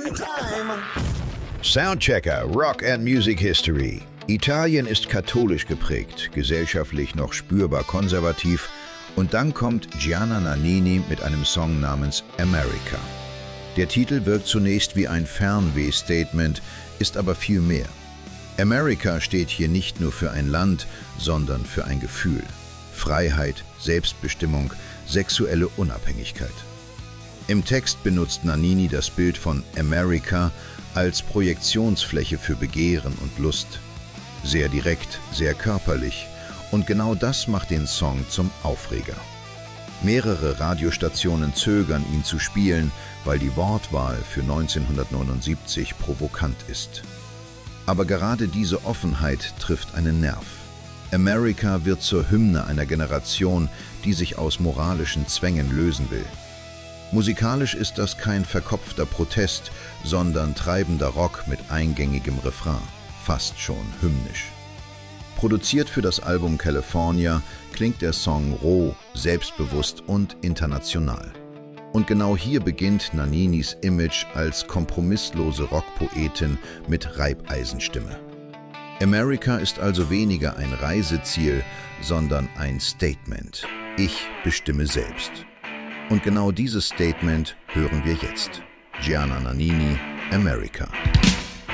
Soundchecker Rock and Music History. Italien ist katholisch geprägt, gesellschaftlich noch spürbar konservativ, und dann kommt Gianna Nannini mit einem Song namens America. Der Titel wirkt zunächst wie ein Fernweh-Statement, ist aber viel mehr. America steht hier nicht nur für ein Land, sondern für ein Gefühl. Freiheit, Selbstbestimmung, sexuelle Unabhängigkeit. Im Text benutzt Nannini das Bild von America als Projektionsfläche für Begehren und Lust. Sehr direkt, sehr körperlich, und genau das macht den Song zum Aufreger. Mehrere Radiostationen zögern, ihn zu spielen, weil die Wortwahl für 1979 provokant ist. Aber gerade diese Offenheit trifft einen Nerv. America wird zur Hymne einer Generation, die sich aus moralischen Zwängen lösen will. Musikalisch ist das kein verkopfter Protest, sondern treibender Rock mit eingängigem Refrain, fast schon hymnisch. Produziert für das Album California klingt der Song roh, selbstbewusst und international. Und genau hier beginnt Nanninis Image als kompromisslose Rockpoetin mit Reibeisenstimme. America ist also weniger ein Reiseziel, sondern ein Statement. Ich bestimme selbst. Und genau dieses Statement hören wir jetzt. Gianna Nannini, America.